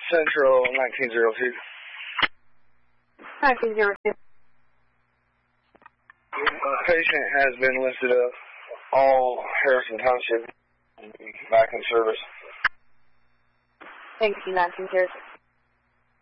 Central 1902. 1902. Patient has been lifted up. All Harrison Township back in service. Thank you, 1902.